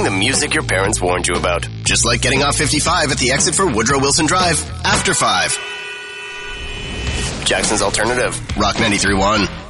the music your parents warned you about. Just like getting off 55 at the exit for Woodrow Wilson Drive after 5. Jackson's Alternative. Rock 93.1.